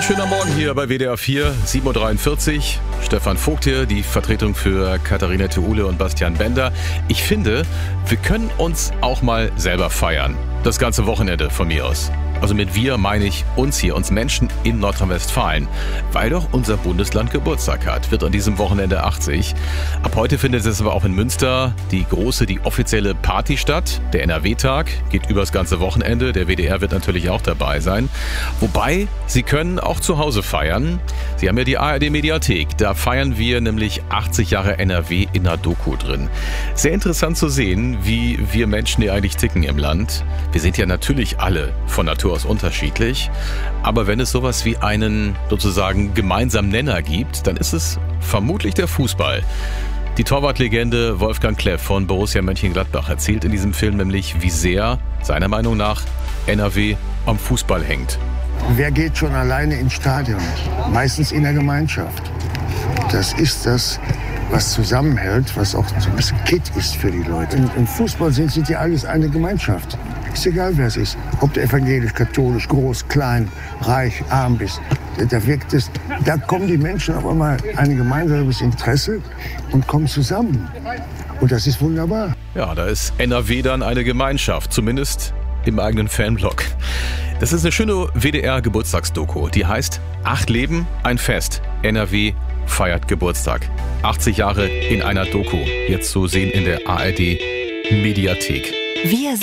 schöner Morgen hier bei WDR 4, 7.43 Uhr. Stefan Vogt hier, die Vertretung für Katharina Theule und Bastian Bender. Ich finde, wir können uns auch mal selber feiern. Das ganze Wochenende von mir aus. Also mit wir meine ich uns hier, uns Menschen in Nordrhein-Westfalen. Weil doch unser Bundesland Geburtstag hat, wird an diesem Wochenende 80. Ab heute findet es aber auch in Münster die offizielle Party statt. Der NRW-Tag geht übers ganze Wochenende. Der WDR wird natürlich auch dabei sein. Wobei, Sie können auch zu Hause feiern. Sie haben ja die ARD-Mediathek. Da feiern wir nämlich 80 Jahre NRW in einer Doku drin. Sehr interessant zu sehen, wie wir Menschen hier eigentlich ticken im Land. Wir sind ja natürlich alle von Natur aus unterschiedlich. Aber wenn es sowas wie einen sozusagen gemeinsamen Nenner gibt, dann ist es vermutlich der Fußball. Die Torwartlegende Wolfgang Kleff von Borussia Mönchengladbach erzählt in diesem Film nämlich, wie sehr, seiner Meinung nach, NRW am Fußball hängt. Wer geht schon alleine ins Stadion? Meistens in der Gemeinschaft. Das ist das, was zusammenhält, was auch so ein bisschen Kitt ist für die Leute. Im Fußball sind ja alles eine Gemeinschaft. Ist egal, wer es ist. Ob du evangelisch, katholisch, groß, klein, reich, arm bist. Da kommen die Menschen auf einmal ein gemeinsames Interesse und kommen zusammen. Und das ist wunderbar. Ja, da ist NRW dann eine Gemeinschaft, zumindest im eigenen Fanblock. Das ist eine schöne WDR-Geburtstagsdoku. Die heißt 8 Leben, ein Fest. NRW feiert Geburtstag. 80 Jahre in einer Doku. Jetzt zu sehen in der ARD-Mediathek. Wir